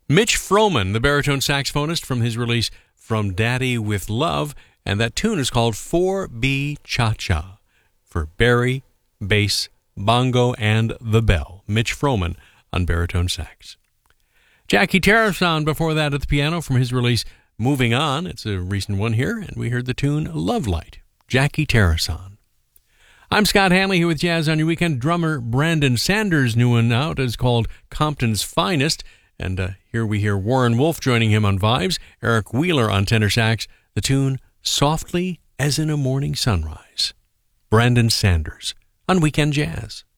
Mitch Froman, the baritone saxophonist, from his release From Daddy with Love, and that tune is called 4B Cha-Cha for Barry, bass, bongo, and the bell. Mitch Froman on baritone sax. Jackie Tarrason before that at the piano from his release Moving On. It's a recent one here, and we heard the tune Love Light. Jackie Tarrason. I'm Scott Hanley here with Jazz on Your Weekend. Drummer Brandon Sanders' new one out is called Compton's Finest. And here we hear Warren Wolf joining him on vibes, Eric Wheeler on tenor sax, the tune Softly as in a Morning Sunrise. Brandon Sanders on Weekend Jazz.